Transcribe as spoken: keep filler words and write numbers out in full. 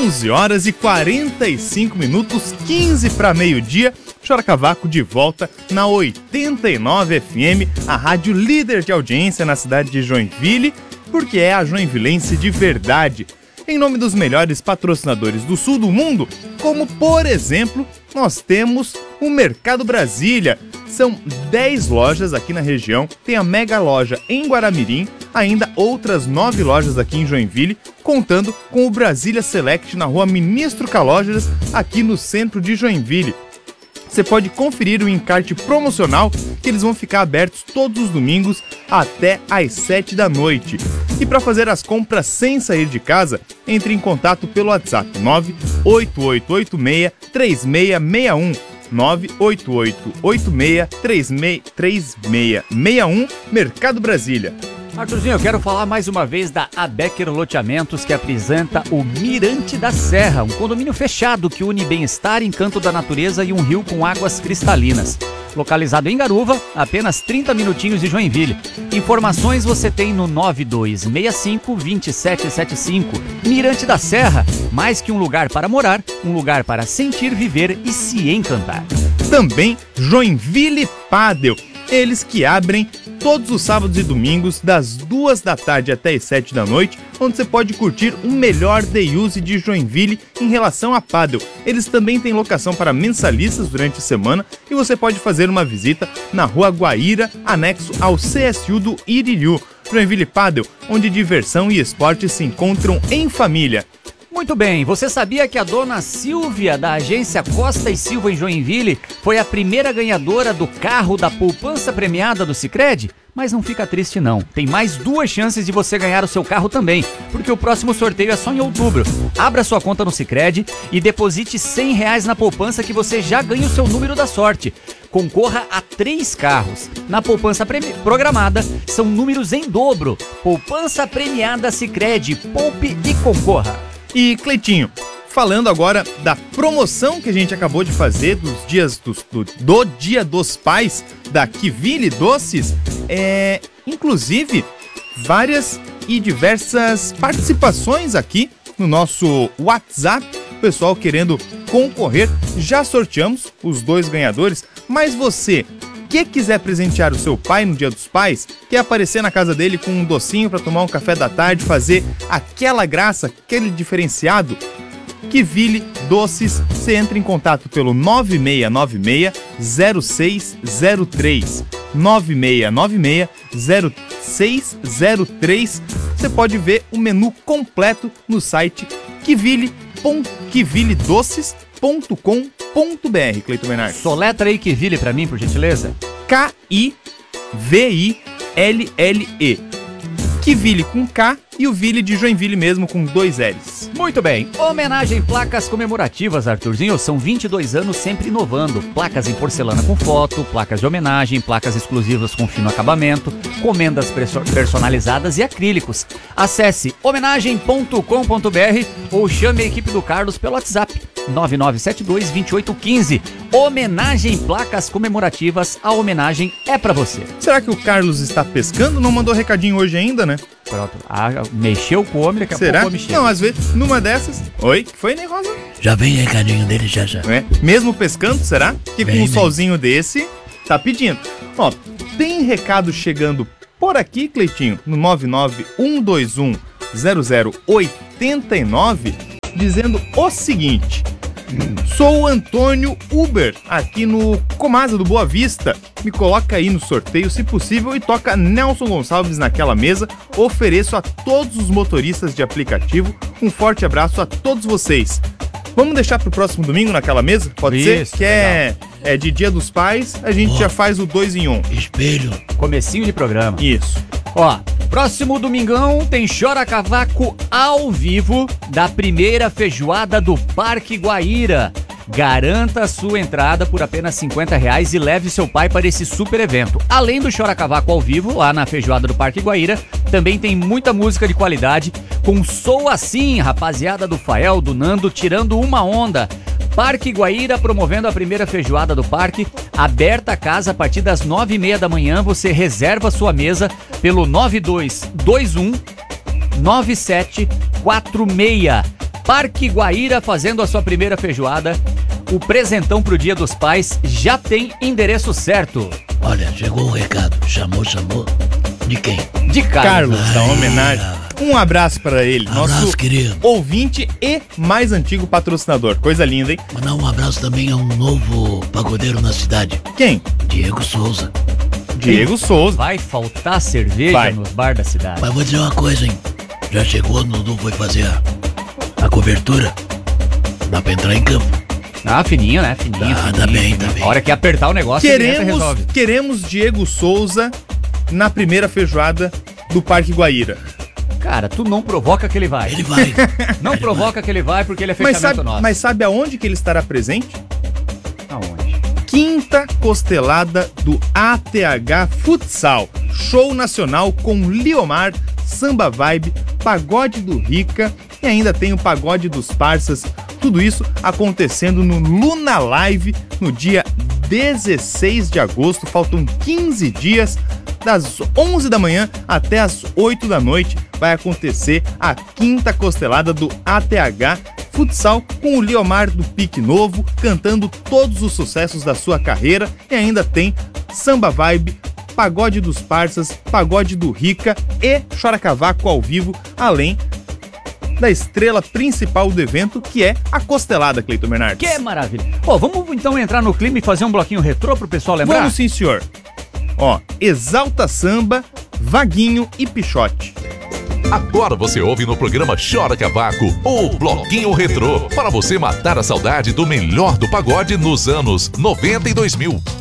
onze horas e quarenta e cinco minutos, quinze para meio-dia. Chora Cavaco de volta na oitenta e nove F M, a rádio líder de audiência na cidade de Joinville, porque é a joinvilense de verdade. Em nome dos melhores patrocinadores do sul do mundo, como por exemplo, nós temos o Mercado Brasília. São dez lojas aqui na região, tem a mega loja em Guaramirim, ainda outras nove lojas aqui em Joinville, contando com o Brasília Select na rua Ministro Calógeras, aqui no centro de Joinville. Você pode conferir o encarte promocional, que eles vão ficar abertos todos os domingos até às sete da noite. E para fazer as compras sem sair de casa, entre em contato pelo WhatsApp nove oito oito oito seis três seis seis um, nove oito oito oito seis três seis seis um, Mercado Brasília. Arthurzinho, eu quero falar mais uma vez da Abecker Loteamentos, que apresenta o Mirante da Serra, um condomínio fechado que une bem-estar, encanto da natureza e um rio com águas cristalinas. Localizado em Garuva, apenas trinta minutinhos de Joinville. Informações você tem no nove dois seis cinco, dois sete sete cinco. Mirante da Serra, mais que um lugar para morar, um lugar para sentir, viver e se encantar. Também Joinville Padel, eles que abrem todos os sábados e domingos, das duas da tarde até as sete da noite, onde você pode curtir o melhor day use de Joinville em relação a pádel. Eles também têm locação para mensalistas durante a semana e você pode fazer uma visita na Rua Guaíra, anexo ao C S U do Iririú. Joinville Padel, onde diversão e esporte se encontram em família. Muito bem, você sabia que a dona Silvia, da agência Costa e Silva em Joinville, foi a primeira ganhadora do carro da poupança premiada do Sicredi? Mas não fica triste não, tem mais duas chances de você ganhar o seu carro também, porque o próximo sorteio é só em outubro. Abra sua conta no Sicredi e deposite cem reais na poupança que você já ganha o seu número da sorte. Concorra a três carros. Na poupança premi- programada, são números em dobro. Poupança premiada Sicredi, poupe e concorra. E Cleitinho, falando agora da promoção que a gente acabou de fazer dos dias dos, do, do Dia dos Pais da Kivili Doces, é, inclusive várias e diversas participações aqui no nosso WhatsApp, o pessoal querendo concorrer. Já sorteamos os dois ganhadores, mas você que quiser presentear o seu pai no Dia dos Pais, quer aparecer na casa dele com um docinho para tomar um café da tarde, fazer aquela graça, aquele diferenciado, Kivili Doces, você entra em contato pelo nove seis nove seis zero seis zero três, nove seis nove seis zero seis zero três. Você pode ver o menu completo no site kivili doces ponto com ponto b r, Cleiton Bernardes. Soletra aí Kivili pra mim, por gentileza. K I V I L L E. Kivili com K e o Ville de Joinville mesmo com dois L's. Muito bem. Homenagem Placas Comemorativas, Arthurzinho. São vinte e dois anos sempre inovando. Placas em porcelana com foto, placas de homenagem, placas exclusivas com fino acabamento, comendas personalizadas e acrílicos. Acesse homenagem ponto com ponto b r ou chame a equipe do Carlos pelo WhatsApp nove nove sete dois, dois oito um cinco. Homenagem Placas Comemorativas, a homenagem é pra você. Será que o Carlos está pescando? Não mandou recadinho hoje ainda, né? Pronto. Ah, mexeu com o homem, daqui a Será? pouco o homem chega. Não, às vezes, numa dessas... Oi, que foi, né, Rosa? Já vem recadinho dele, já, já. É. Mesmo pescando, será? Que com Vem, um vem. solzinho desse, tá pedindo. Ó, tem recado chegando por aqui, Cleitinho, no nove nove um dois um zero zero oito nove, dizendo o seguinte... Sou o Antônio Uber, aqui no Comasa do Boa Vista. Me coloca aí no sorteio, se possível, e toca Nelson Gonçalves naquela mesa. Ofereço a todos os motoristas de aplicativo um forte abraço a todos vocês. Vamos deixar pro próximo domingo naquela mesa? Pode Isso, ser? Que é, é de Dia dos Pais, a gente Ó. já faz o dois em um. Espelho. Comecinho de programa. Isso. Ó, próximo domingão tem Chora Cavaco ao vivo da primeira feijoada do Parque Guaíra. Garanta a sua entrada por apenas cinquenta reais e leve seu pai para esse super evento. Além do Chora Cavaco ao vivo, lá na feijoada do Parque Guaíra, também tem muita música de qualidade, com Sou Assim, rapaziada do Fael, do Nando, tirando uma onda. Parque Guaíra promovendo a primeira feijoada do parque, aberta a casa a partir das nove e meia da manhã. Você reserva sua mesa pelo nove dois dois um nove sete quatro seis. Parque Guaíra fazendo a sua primeira feijoada. O presentão pro Dia dos Pais já tem endereço certo. Olha, chegou o recado. Chamou, chamou. De quem? De Carlos. Carlos, da homenagem. Um abraço pra ele, Abraço, nosso querido. ouvinte e mais antigo patrocinador. Coisa linda, hein? Mandar um abraço também a um novo pagodeiro na cidade. Quem? Diego Souza. Diego Souza. Vai faltar cerveja Vai. nos bar da cidade. Mas vou dizer uma coisa, hein? Já chegou, o Dudu foi fazer a, a cobertura. Dá pra entrar em campo. Ah, fininho, né? Fininho, Tá, fininho. tá bem, fininho. tá bem. A hora que apertar o negócio, ele entra e Queremos, resolve. queremos Diego Souza na primeira feijoada do Parque Guaíra. Cara, tu não provoca que ele vai. Ele vai. Não Ele provoca que ele vai porque ele é Mas fechamento sabe, nosso. mas sabe aonde que ele estará presente? Aonde? Quinta Costelada do A T H Futsal. Show nacional com Liomar, Samba Vibe, Pagode do Rica e ainda tem o Pagode dos Parças. Tudo isso acontecendo no Luna Live no dia dezesseis de agosto. Faltam quinze dias. Das onze da manhã até as oito da noite vai acontecer a quinta costelada do A T H Futsal com o Liomar do Pique Novo cantando todos os sucessos da sua carreira e ainda tem Samba Vibe, Pagode dos Parças, Pagode do Rica e Chora Cavaco ao vivo, além da estrela principal do evento, que é a costelada, Cleiton Bernardes. Que maravilha. Pô, vamos então entrar no clima e fazer um bloquinho retrô pro pessoal lembrar? Vamos sim, senhor. Ó, Exalta Samba, Vaguinho e Pichote. Agora você ouve no programa Chora Cavaco, o Bloquinho Retrô, para você matar a saudade do melhor do pagode nos anos noventa e dois mil.